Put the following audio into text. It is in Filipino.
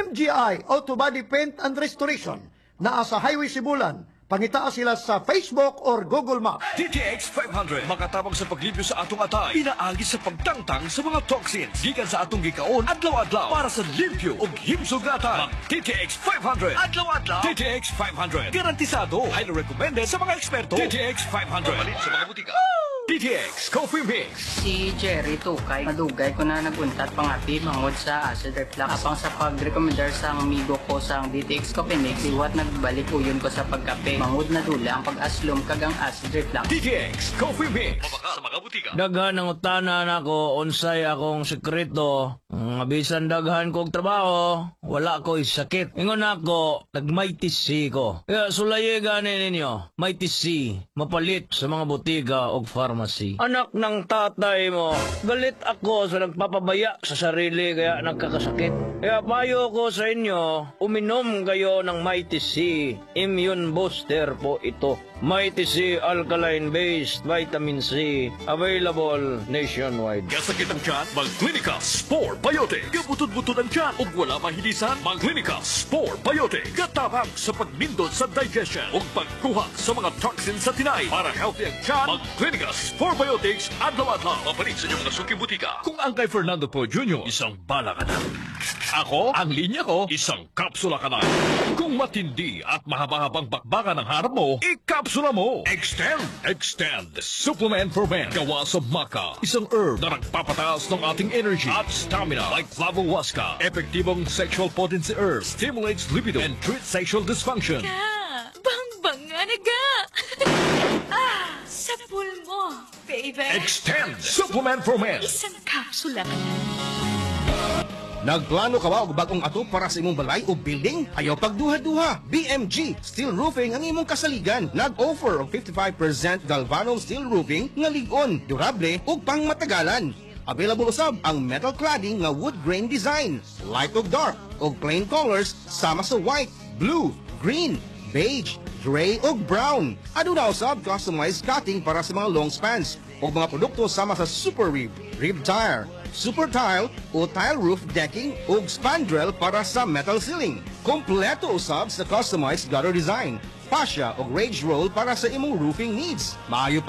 MGI Auto Body Paint and Restoration naa sa Highway Sibulan. Pangitaa sila sa Facebook or Google Maps. TTX 500 makatabang sa paglibyo sa atong atay, pinaagi sa pagtangtang sa mga toxins gikan sa atong gikaon adlaw-adlaw para sa limpyo ug himsog natay. TTX 500 adlaw-adlaw. TTX 500 garantisado, highly recommended sa mga eksperto. TTX 500 malit sa mga butika. TTX Coffee Mix. Si Jerry Tukay, madugay ko na naguntat pangapi mangod sa acid reflux. Apang sa pag-recommendar sa amigo ko sa DTX Coffee Mix, iwat nagbalik uyon ko sa pagkape. Mangod na dula ang pag-aslom kagang acid reflux. TTX Coffee Mix. Mabaka sa mga butika. Daghan ang utanan ako, unsay akong sekreto. Bisan daghan kong trabaho, wala ko sakit. Ingon ako, nagmaytisi ko. Kaya sulaye gani ninyo, maytisi, mapalit sa mga butika o pharmacy. Anak ng tatay mo, galit ako sa nagpapabaya sa sarili kaya nagkakasakit. Kaya payo ko sa inyo, uminom kayo ng Mighty C. Immune booster po ito. Mighty C alkaline-based vitamin C. Available nationwide. Kasakit ang tiyan, Mag-Clinica Spore Biotic. Kabutod-butod ang tiyan ug wala mahilisan, Mag-Clinica Spore Biotic. Katabang sa pagmindot sa digestion ug pagkuha sa mga toxins sa tinay. Para healthy ang tiyan, Mag-Clinica Spore Biotics adlaw-adlaw. Mapalit sa inyong mga suki butika. Kung ang kay Fernando Po Jr., isang bala ka na. Ako, ang linya ko, isang kapsula ka na. Kung matindi at mahaba-habang bakbakan ang harap mo, ikapsula mo. Extend Supplement for Men. Gawa sa maca, isang herb na nagpapataas ng ating energy at stamina like Flavohuasca. Epektibong sexual potency herb, stimulates libido and treats sexual dysfunction. Bang nga naga! Sa pool mo, baby. Extend Supplement for Men. Isang kapsula ka na. Nagplano ka ba og bagong ato para sa imong balay o building? Ayaw pagduha-duha. BMG Steel Roofing ang imong kasaligan. Nag-offer og 55% galvanum steel roofing nga lig-on, durable ug pangmatagalan. Available usab ang metal cladding nga wood grain design, light ug dark ug plain colors sama sa white, blue, green, beige, gray ug brown. Aduna usab customized cutting para sa mga long spans ug mga produkto sama sa super rib, rib tire, super tile o tile roof decking ug spandrel para sa metal ceiling. Kompleto usab sa customized gutter design, fascia ug rage roll para sa imong roofing needs. Maayo